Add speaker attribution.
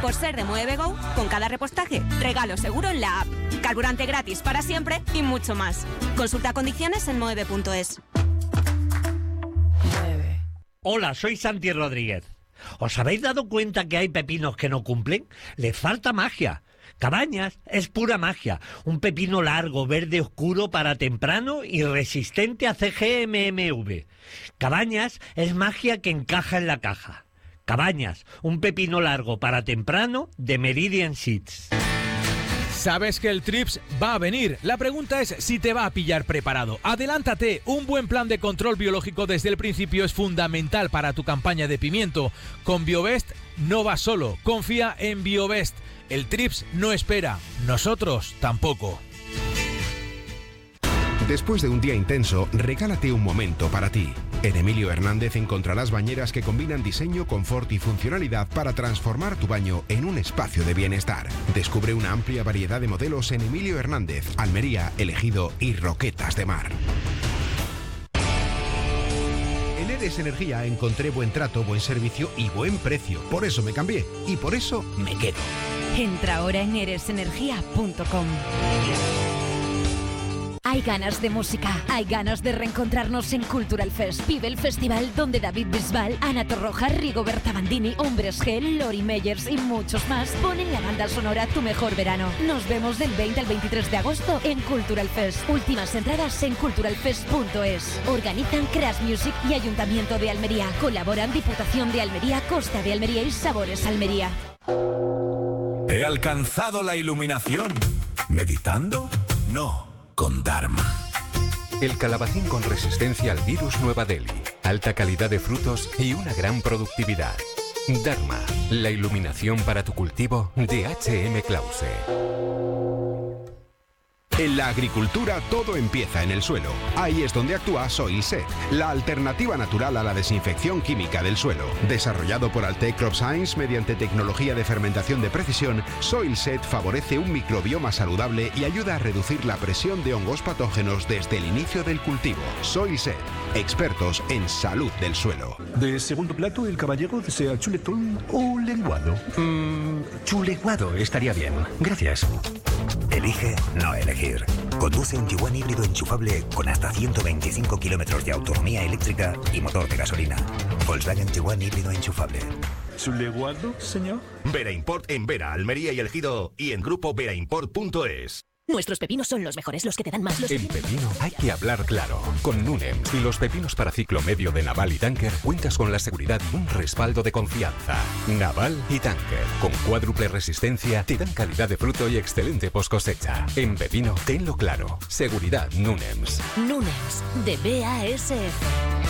Speaker 1: Por ser de Mueve Go, con cada repostaje, regalo seguro en la app, carburante gratis para siempre y mucho más. Consulta condiciones en moeve.es.
Speaker 2: Hola, soy Santi Rodríguez. ¿Os habéis dado cuenta que hay pepinos que no cumplen? Les falta magia. Cabañas es pura magia. Un pepino largo, verde oscuro para temprano y resistente a CGMMV. Cabañas es magia que encaja en la caja. Cabañas, un pepino largo para temprano de Meridian Seeds.
Speaker 3: Sabes que el TRIPS va a venir. La pregunta es si te va a pillar preparado. Adelántate. Un buen plan de control biológico desde el principio es fundamental para tu campaña de pimiento. Con Biovest no vas solo. Confía en Biovest. El TRIPS no espera. Nosotros tampoco.
Speaker 4: Después de un día intenso, regálate un momento para ti. En Emilio Hernández encontrarás bañeras que combinan diseño, confort y funcionalidad para transformar tu baño en un espacio de bienestar. Descubre una amplia variedad de modelos en Emilio Hernández, Almería, El Ejido y Roquetas de Mar. En Eres Energía encontré buen trato, buen servicio y buen precio. Por eso me cambié y por eso me quedo.
Speaker 5: Entra ahora en eresenergia.com. Hay ganas de música, hay ganas de reencontrarnos en Cultural Fest. Vive el festival donde David Bisbal, Ana Torroja, Rigoberta Bandini, Hombres G, Lori Meyers y muchos más ponen la banda sonora Tu Mejor Verano. Nos vemos del 20 al 23 de agosto en Cultural Fest. Últimas entradas en culturalfest.es. Organizan Crash Music y Ayuntamiento de Almería. Colaboran Diputación de Almería, Costa de Almería y Sabores Almería.
Speaker 6: ¿He alcanzado la iluminación? ¿Meditando? No. Con Dharma.
Speaker 7: El calabacín con resistencia al virus Nueva Delhi, alta calidad de frutos y una gran productividad. Dharma, la iluminación para tu cultivo de H.M. Clause.
Speaker 4: En la agricultura todo empieza en el suelo. Ahí es donde actúa Soilset, la alternativa natural a la desinfección química del suelo. Desarrollado por Altec Crop Science mediante tecnología de fermentación de precisión, Soilset favorece un microbioma saludable y ayuda a reducir la presión de hongos patógenos desde el inicio del cultivo. Soilset, expertos en salud del suelo.
Speaker 8: De segundo plato, el caballero desea chuletón o lenguado.
Speaker 9: Chuleguado estaría bien. Gracias.
Speaker 10: Elige no elegir. Conduce un Tiguan híbrido enchufable con hasta 125 kilómetros de autonomía eléctrica y motor de gasolina. Volkswagen Tiguan híbrido enchufable.
Speaker 8: ¿Chuleguado, señor?
Speaker 11: Vera Import en Vera, Almería y El Ejido y en grupo veraimport.es.
Speaker 12: Nuestros pepinos son los mejores, los que te dan más.
Speaker 7: En pepino hay que hablar claro. Con Nunems y los pepinos para ciclo medio de Naval y Tanker cuentas con la seguridad y un respaldo de confianza. Naval y Tanker, con cuádruple resistencia, te dan calidad de fruto y excelente post cosecha. En pepino, tenlo claro. Seguridad Nunems.
Speaker 12: Nunems, de BASF.